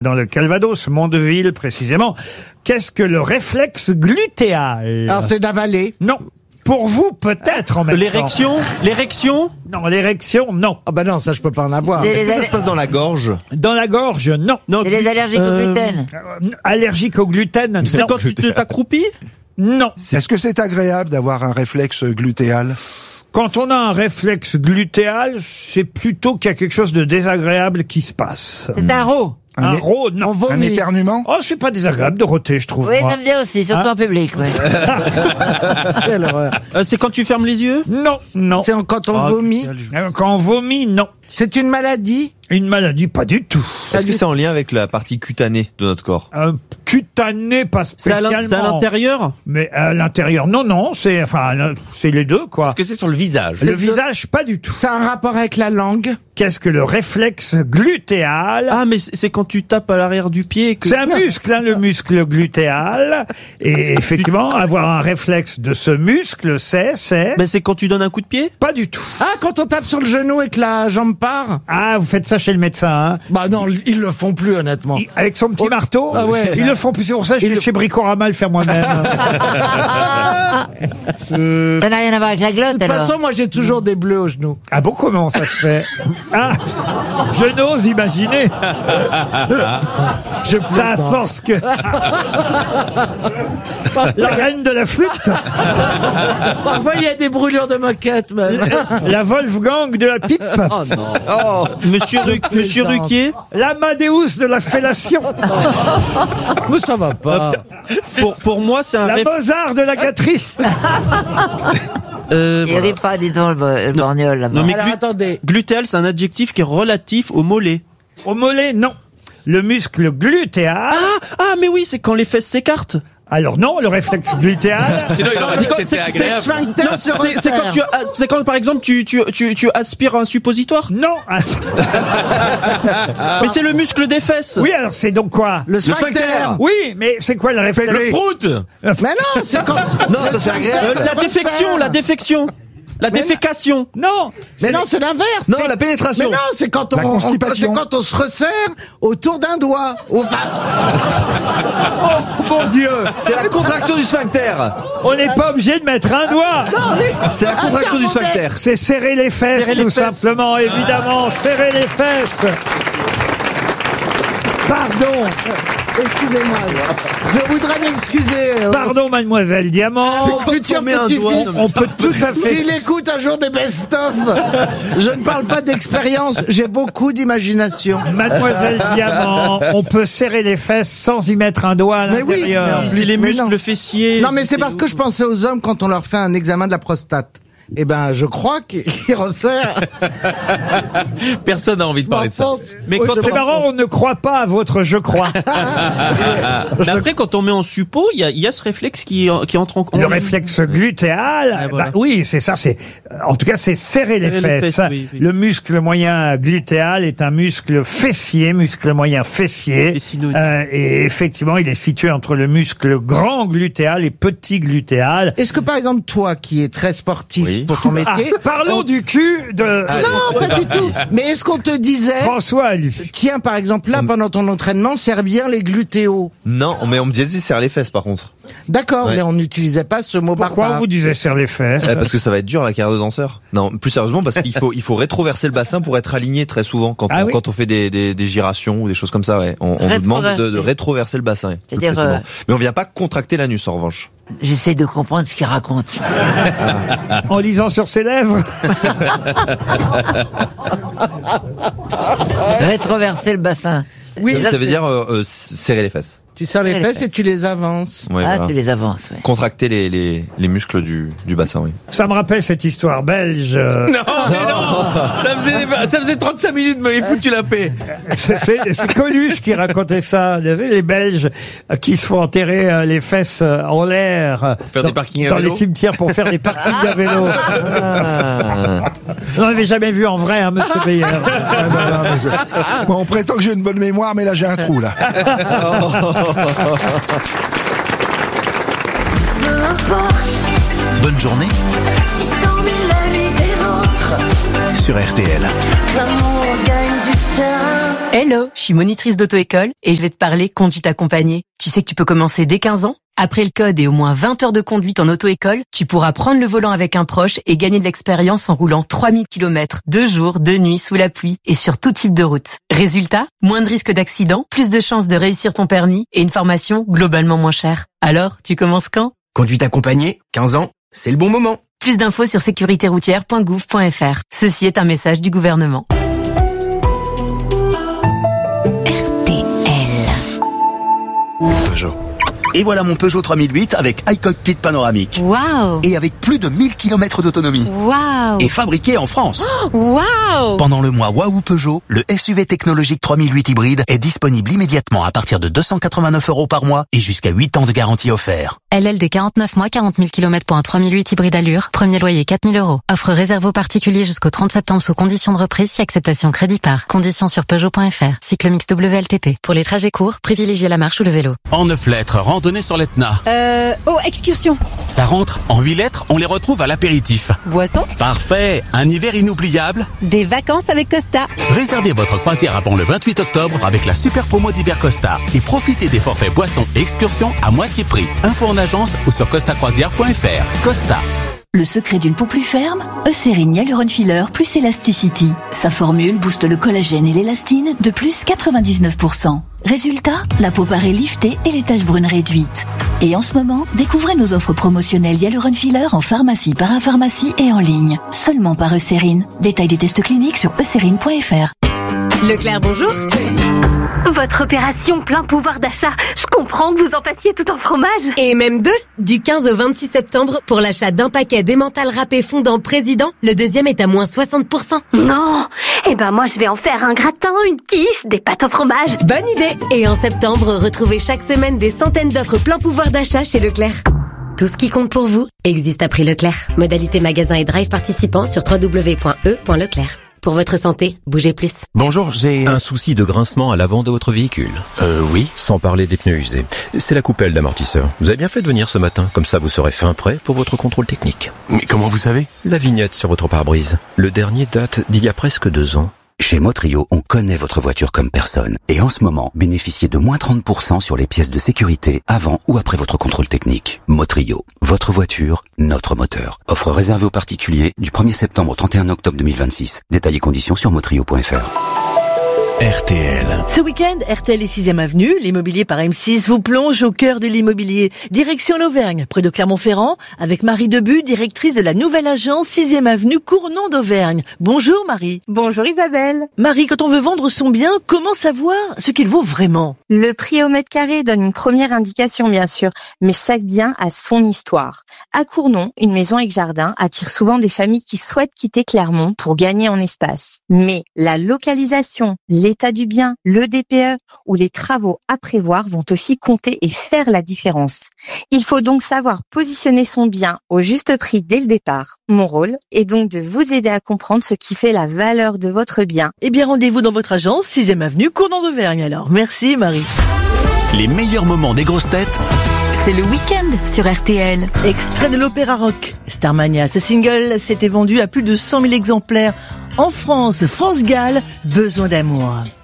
Dans le Calvados, Mondeville précisément. Qu'est-ce que le réflexe glutéal? Alors c'est d'avaler. Non. Pour vous, peut-être en même L'érection temps. L'érection Non, l'érection, non. Ah bah non, ça je peux pas en avoir. Est-ce que ça se passe dans la gorge? Dans la gorge, non. Non. C'est les allergiques au gluten. Allergique au gluten, C'est non. quand tu t'accroupis? Non. Est-ce que c'est agréable d'avoir un réflexe glutéal? Quand on a un réflexe glutéal, c'est plutôt qu'il y a quelque chose de désagréable qui se passe. C'est un rot. Un rot, non. On vomit. Un éternuement? Oh, c'est pas désagréable de roter, je trouve. Oui, moi. j'aime bien aussi, surtout Hein en public. Ouais. Quelle horreur. C'est quand tu fermes les yeux? Non, non. C'est quand on vomit. Quand on vomit, non. C'est une maladie. Une maladie, pas du tout. Est-ce que c'est en lien avec la partie cutanée de notre corps? Cutané, pas C'est à spécialement. l'intérieur? Mais à l'intérieur, non, c'est c'est les deux, quoi. Est-ce que c'est sur le visage? Le visage, pas du tout. Ça a un rapport avec la langue. Qu'est-ce que le réflexe glutéal? Ah, mais c'est quand tu tapes à l'arrière du pied que... C'est un muscle, hein, le muscle glutéal. Et effectivement, avoir un réflexe de ce muscle, c'est Ben c'est quand tu donnes un coup de pied? pas du tout. Ah, quand on tape sur le genou et que la jambe part. Ah, vous faites ça chez le médecin, hein? Bah non, ils le font plus honnêtement. Avec son petit marteau? Ah ouais. Ils le font plus, c'est pour ça que je vais chez Bricorama le faire moi-même. Ça n'a rien à voir avec la glotte, De toute alors. façon, moi j'ai toujours des bleus au genou. Ah bon, comment ça se fait? Ah, je n'ose imaginer. Je Ça à plaisante. force que... La reine de la flûte, Parfois il y a des brûlures de moquette même. la Wolfgang de la pipe, Oh non. Monsieur Ruquier? l'Amadeus de la fellation, Mais ça va pas. Pour moi, c'est un la Mozart de la gâterie. Il voilà. rit pas, dis donc, le borgnol, là-bas. Non, mais Alors attendez. glutéal, c'est un adjectif qui est relatif au mollet. Au mollet, non. Le muscle glutéal. Ah, mais oui, c'est quand les fesses s'écartent. Alors non, le réflexe glutéal. Sinon, il aurait dit que c'était Le agréable. sphincter Non, se c'est quand resserre. c'est quand par exemple tu aspires un suppositoire. Non. Mais c'est le muscle des fesses. Oui, alors c'est donc quoi? Le sphincter. Oui, mais c'est quoi le réflexe? Prout! Mais non, c'est quand. Non, ça c'est agréable. La défection. La défécation. Non. Mais non, c'est l'inverse. Non, C'est- la pénétration. Mais non, c'est quand La constipation. c'est quand on se resserre autour d'un doigt. Enfin, Oh mon Dieu. C'est la contraction du sphincter. On n'est pas obligé de mettre un doigt. C'est la contraction du sphincter. C'est serrer les fesses, Serrer les tout fesses. simplement, évidemment. Serrer les fesses. Pardon. excusez-moi. Je voudrais m'excuser. Pardon, mademoiselle Diamant. Mon futur met un petit-fils. doigt. On peut tout à fait... S'il écoute un jour des best-of, je ne parle pas d'expérience, j'ai beaucoup d'imagination. Mademoiselle Diamant, on peut serrer les fesses sans y mettre un doigt à Mais oui, l'intérieur. mais en plus, les mais muscles non. fessiers. Non, mais c'est parce que je pensais aux hommes quand on leur fait un examen de la prostate. Eh ben, je crois qu'ils resserrent. Personne n'a envie de parler de ça. Mais Oui, quand c'est marrant, on ne croit pas à votre je crois. Mais après, quand on met en suppôt, il y a ce réflexe qui entre en Le réflexe glutéal, Ah, voilà. bah oui, c'est ça, en tout cas, c'est serrer les Serrer les fesses. fesses, oui, oui. Le muscle moyen glutéal est un muscle fessier, muscle moyen fessier. C'est synonyme. Et effectivement, il est situé entre le muscle grand glutéal et petit glutéal. Est-ce que par exemple, toi qui es très sportif Oui. pour ton Ah, métier... parlons du cul de Non, pas du tout. Mais est-ce qu'on te disait, François, lui. tiens, par exemple, là, pendant ton entraînement, serre bien les glutéos. Non, mais on me disait serre les fesses par contre. D'accord, Ouais. mais on n'utilisait pas ce mot Pourquoi barbare. vous disiez serre les fesses? Parce que ça va être dur la carrière de danseur. Non, plus sérieusement parce qu'il faut rétroverser le bassin pour être aligné très souvent quand Ah on, oui quand on fait des gyrations ou des choses comme ça. Ouais. On nous demande de rétroverser le bassin. Plus C'est-à-dire, précisément. Mais on vient pas contracter l'anus en revanche. J'essaie de comprendre ce qu'il raconte. En lisant sur ses lèvres. Rétroverser le bassin. Oui, Déjà, ça veut c'est- dire serrer les fesses. Tu serres les Les fesses fesses. et tu les avances. Ouais, Ah, voilà. tu les avances, ouais. Contracter les muscles du bassin, oui. Ça me rappelle cette histoire belge. Non, mais non ça faisait 35 minutes, mais foutu la paix. C'est Coluche qui racontait ça. Il y avait les Belges qui se font enterrer les fesses en l'air faire des parkings à dans vélo. les cimetières pour faire des parkings à vélo. On n'avait jamais vu en vrai, hein, Monsieur Beyer. Ah, non, mais bon, on prétend que j'ai une bonne mémoire, mais là j'ai un trou là. Peu importe Bonne journée sur RTL. Hello, je suis monitrice d'auto-école et je vais te parler conduite accompagnée. Tu sais que tu peux commencer dès 15 ans. Après le code et au moins 20 heures de conduite en auto-école, tu pourras prendre le volant avec un proche et gagner de l'expérience en roulant 3000 km, 2 jours, 2 nuits, sous la pluie et sur tout type de route. Résultat, moins de risques d'accident, plus de chances de réussir ton permis et une formation globalement moins chère. Alors, tu commences quand ? Conduite accompagnée, 15 ans, c'est le bon moment. Plus d'infos sur sécuritéroutière.gouv.fr. Ceci est un message du gouvernement. Peugeot. Et voilà mon Peugeot 3008 avec iCockpit panoramique. Waouh! Et avec plus de 1000 km d'autonomie. Waouh! Et fabriqué en France. Waouh! Pendant le mois Waouh Peugeot, le SUV technologique 3008 hybride est disponible immédiatement à partir de 289 € par mois et jusqu'à 8 ans de garantie offert. LLD 49 mois, 40 000 km pour un 3008 hybride allure. Premier loyer 4 000 €. Offre réservée aux particuliers jusqu'au 30 septembre sous conditions de reprise si acceptation crédit par. Conditions sur Peugeot.fr. Cycle mix WLTP. Pour les trajets courts, privilégiez la marche ou le vélo. En 9 lettres, randonnée sur l'Etna. Excursion. Ça rentre. En 8 lettres, on les retrouve à l'apéritif. Boisson. Parfait. Un hiver inoubliable. Des vacances avec Costa. Réservez votre croisière avant le 28 octobre avec la super promo d'hiver Costa. Et profitez des forfaits boissons et excursions à moitié prix. Info en agence ou sur costacroisière.fr. Costa. Le secret d'une peau plus ferme, Eucérine Hyaluron Filler plus Elasticity. Sa formule booste le collagène et l'élastine de plus 99%. Résultat, la peau paraît liftée et les taches brunes réduites. Et en ce moment, découvrez nos offres promotionnelles Hyaluron Filler en pharmacie, parapharmacie et en ligne. Seulement par Eucérine. Détail des tests cliniques sur eucérine.fr. Leclerc, bonjour. Votre opération plein pouvoir d'achat, je comprends que vous en fassiez tout en fromage. Et même 2, du 15 au 26 septembre, pour l'achat d'un paquet d'emmental râpé fondant président, le deuxième est à moins 60%. Non, eh ben moi je vais en faire un gratin, une quiche, des pâtes au fromage. Bonne idée. Et en septembre, retrouvez chaque semaine des centaines d'offres plein pouvoir d'achat chez Leclerc. Tout ce qui compte pour vous existe à prix Leclerc. Modalité magasin et drive participants sur www.e.leclerc. Pour votre santé, bougez plus. Bonjour, j'ai un souci de grincement à l'avant de votre véhicule. Oui. Sans parler des pneus usés. C'est la coupelle d'amortisseur. Vous avez bien fait de venir ce matin, comme ça vous serez fin prêt pour votre contrôle technique. Mais comment vous savez? La vignette sur votre pare-brise. Le dernier date d'il y a presque 2 ans. Chez Motrio, on connaît votre voiture comme personne. Et en ce moment, bénéficiez de moins 30% sur les pièces de sécurité avant ou après votre contrôle technique. Motrio, votre voiture, notre moteur. Offre réservée aux particuliers du 1er septembre au 31 octobre 2026. Détails et conditions sur motrio.fr. RTL. Ce week-end, RTL et 6e Avenue, l'immobilier par M6 vous plonge au cœur de l'immobilier. Direction l'Auvergne, près de Clermont-Ferrand, avec Marie Debu, directrice de la nouvelle agence 6e Avenue Cournon d'Auvergne. Bonjour Marie. Bonjour Isabelle. Marie, quand on veut vendre son bien, comment savoir ce qu'il vaut vraiment? Le prix au mètre carré donne une première indication bien sûr, mais chaque bien a son histoire. À Cournon, une maison avec jardin attire souvent des familles qui souhaitent quitter Clermont pour gagner en espace. Mais la localisation, l'état du bien, le DPE ou les travaux à prévoir vont aussi compter et faire la différence. Il faut donc savoir positionner son bien au juste prix dès le départ. Mon rôle est donc de vous aider à comprendre ce qui fait la valeur de votre bien. Eh bien, rendez-vous dans votre agence 6e Avenue Cournon d'Auvergne alors. Merci Marie. Les meilleurs moments des grosses têtes. C'est le week-end sur RTL. Extrait de l'opéra rock Starmania. Ce single s'était vendu à plus de 100 000 exemplaires. En France, France Gall, besoin d'amour.